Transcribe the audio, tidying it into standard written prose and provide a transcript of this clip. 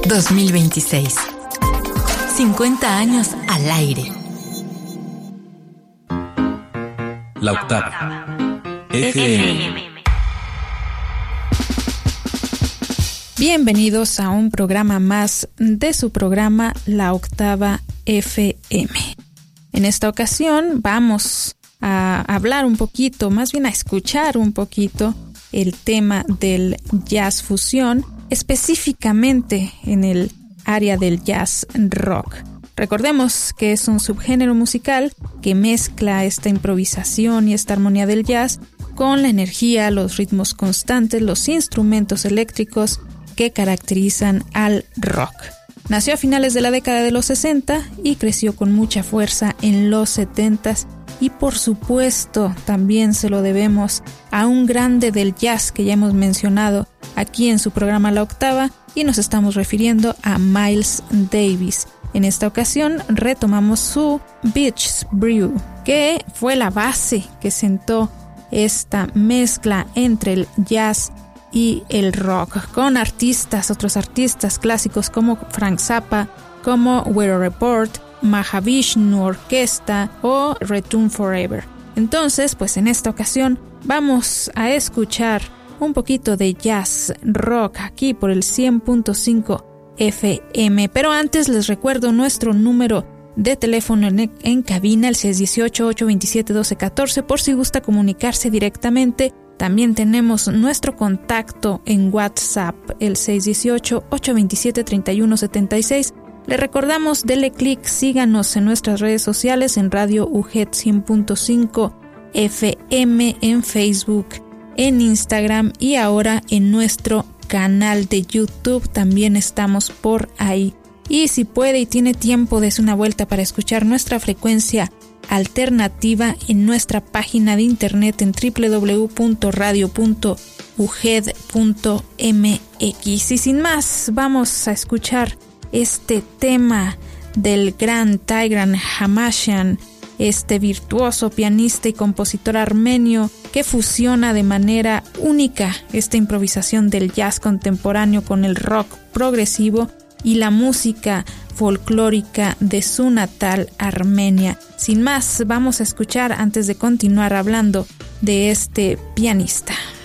2026. 50 años al aire. La Octava FM. Bienvenidos a un programa más de su programa La Octava FM. En esta ocasión vamos a hablar un poquito, más bien a escuchar un poquito el tema del jazz fusión, específicamente en el área del jazz rock. Recordemos que es un subgénero musical que mezcla esta improvisación y esta armonía del jazz con la energía, los ritmos constantes, los instrumentos eléctricos que caracterizan al rock. Nació a finales de la década de los 60 y creció con mucha fuerza en los 70s, y por supuesto también se lo debemos a un grande del jazz que ya hemos mencionado aquí en su programa La Octava, y nos estamos refiriendo a Miles Davis. En esta ocasión retomamos su Beach Brew, que fue la base que sentó esta mezcla entre el jazz y el rock, con otros artistas clásicos como Frank Zappa, como Weather Report, Mahavishnu Orquesta o Return Forever. Entonces, pues en esta ocasión vamos a escuchar un poquito de jazz rock aquí por el 100.5 FM. Pero antes les recuerdo nuestro número de teléfono en cabina, el 618-827-1214, por si gusta comunicarse directamente. También tenemos nuestro contacto en WhatsApp, el 618-827-3176. Le recordamos, dele clic, síganos en nuestras redes sociales, en Radio UGED 100.5 FM, en Facebook, en Instagram y ahora en nuestro canal de YouTube. También estamos por ahí. Y si puede y tiene tiempo, dése una vuelta para escuchar nuestra frecuencia alternativa en nuestra página de internet en www.radio.uged.mx. Y sin más, vamos a escuchar este tema del gran Tigran Hamashian, este virtuoso pianista y compositor armenio que fusiona de manera única esta improvisación del jazz contemporáneo con el rock progresivo y la música folclórica de su natal Armenia. Sin más, vamos a escuchar antes de continuar hablando de este pianista.